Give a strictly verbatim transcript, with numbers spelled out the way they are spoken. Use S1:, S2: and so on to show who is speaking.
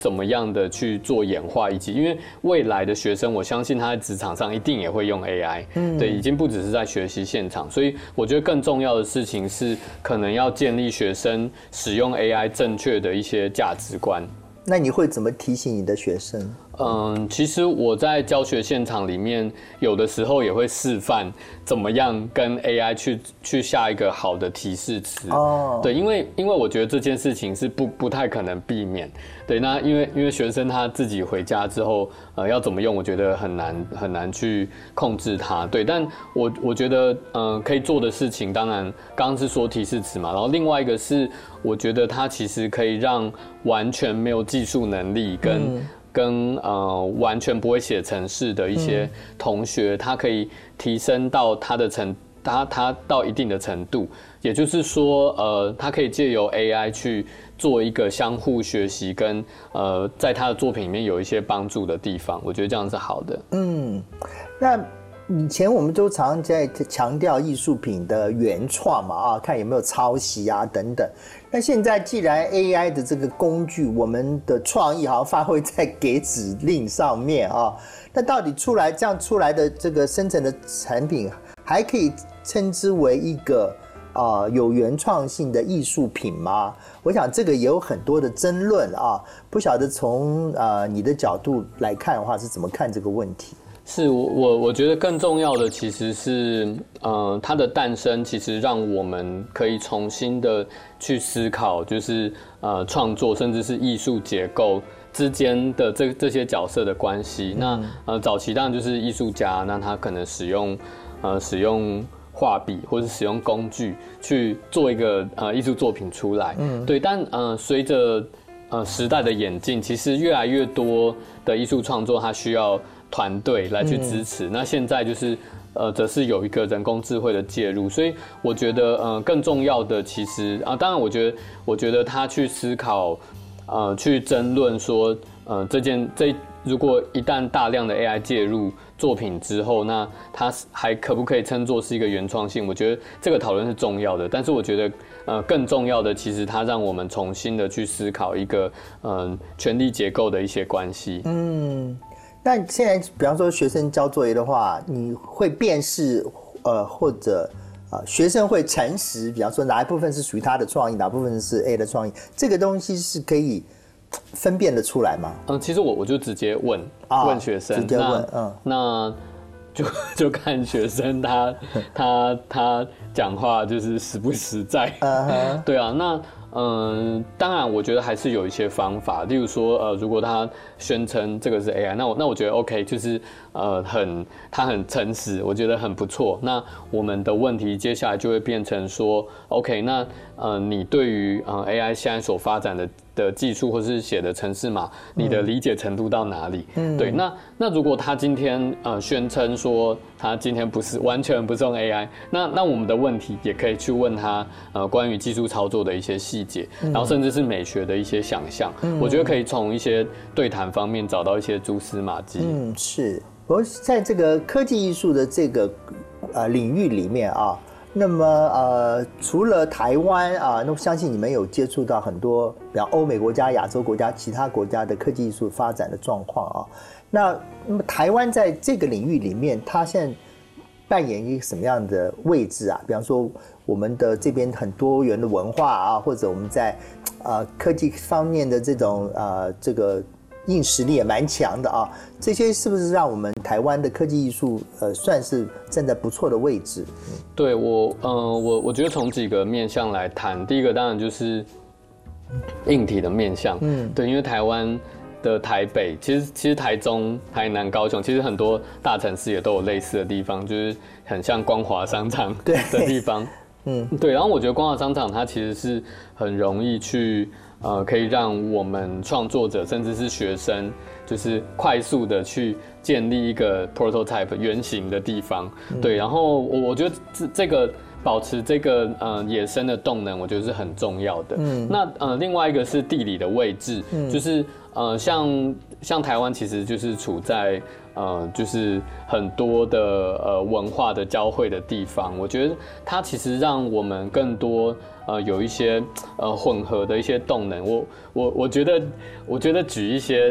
S1: 怎么样的去做演化，以及因为未来的学生，我相信他在职场上一定也会用 A I，嗯，对，已经不只是在学习现场，所以我觉得更重要的事情是，可能要建立学生使用 A I 正确的一些价值观。
S2: 那你会怎么提醒你的学生？
S1: 嗯，其实我在教学现场里面，有的时候也会示范怎么样跟 A I 去去下一个好的提示词。哦，对，因为因为我觉得这件事情是不不太可能避免。对，那因为因为学生他自己回家之后，呃，要怎么用，我觉得很难很难去控制它。对，但我我觉得，呃，可以做的事情，当然刚刚是说提示词嘛，然后另外一个是，我觉得它其实可以让完全没有技术能力跟、嗯跟呃完全不会写程式的一些同学，他可以提升到他的程，他他到一定的程度，也就是说，呃，他可以借由 A I 去做一个相互学习，跟呃在他的作品里面有一些帮助的地方，我觉得这样是好的。嗯，
S2: 那以前我们都常常在强调艺术品的原创嘛，啊，看有没有抄袭啊等等。那现在既然 A I 的这个工具，我们的创意好像发挥在给指令上面啊，那到底出来这样出来的这个生成的产品，还可以称之为一个啊、呃、有原创性的艺术品吗？我想这个也有很多的争论啊，不晓得从呃你的角度来看的话，是怎么看这个问题？
S1: 是我我我觉得更重要的其实是，呃，它的诞生其实让我们可以重新的去思考，就是呃创作甚至是艺术结构之间的这这些角色的关系。那呃早期当然就是艺术家，那他可能使用呃使用画笔或是使用工具去做一个呃艺术作品出来，嗯，对。但呃随着呃时代的演进，其实越来越多的艺术创作它需要团队来去支持，嗯、那现在就是呃，则是有一个人工智慧的介入，所以我觉得呃，更重要的其实啊，当然我觉得，我觉得他去思考，呃，去争论说，呃，这件这如果一旦大量的 A I 介入作品之后，那它还可不可以称作是一个原创性？我觉得这个讨论是重要的，但是我觉得呃，更重要的其实它让我们重新的去思考一个呃权力结构的一些关系。嗯。
S2: 那现在，比方说学生交作业的话，你会辨识，呃，或者呃，学生会诚实，比方说哪一部分是属于他的创意，哪部分是 A 的创意，这个东西是可以分辨得出来吗？
S1: 嗯，其实我我就直接问、啊、问学生，
S2: 直接问，嗯，
S1: 那就就看学生他他他讲话就是实不实在，uh-huh. 对啊，那。嗯，当然，我觉得还是有一些方法，例如说，呃，如果他宣称这个是 A I， 那我那我觉得 OK， 就是呃，很他很诚实，我觉得很不错。那我们的问题接下来就会变成说 ，OK， 那呃，你对于呃 A I 现在所发展的的技术或是写的程式码，你的理解程度到哪里？嗯，对。那那如果他今天呃宣称说他今天不是完全不是用 A I， 那那我们的问题也可以去问他呃关于技术操作的一些细节，然后甚至是美学的一些想象。嗯，我觉得可以从一些对谈方面找到一些蛛丝马迹。
S2: 嗯，是。我在这个科技艺术的这个呃领域里面啊。那么呃，除了台湾啊，那我相信你们有接触到很多，比方欧美国家、亚洲国家、其他国家的科技艺术发展的状况啊。那那么台湾在这个领域里面，它现在扮演一个什么样的位置啊？比方说，我们的这边很多元的文化啊，或者我们在呃科技方面的这种呃这个。硬实力也蛮强的啊，这些是不是让我们台湾的科技艺术呃算是站在不错的位置？
S1: 对我，嗯、呃，我我觉得从几个面向来谈，第一个当然就是硬体的面向，嗯，对，因为台湾的台北，其实其实台中、台南、高雄，其实很多大城市也都有类似的地方，就是很像光华商场的地方，嗯，对，然后我觉得光华商场它其实是很容易去。呃，可以让我们创作者甚至是学生，就是快速的去建立一个 prototype 原型的地方。嗯、对，然后我我觉得这这个保持这个呃野生的动能，我觉得是很重要的。嗯，那呃另外一个是地理的位置，嗯、就是呃像像台湾其实就是处在呃就是很多的呃文化的交汇的地方，我觉得它其实让我们更多呃有一些呃混合的一些动能。我我我觉得我觉得举一些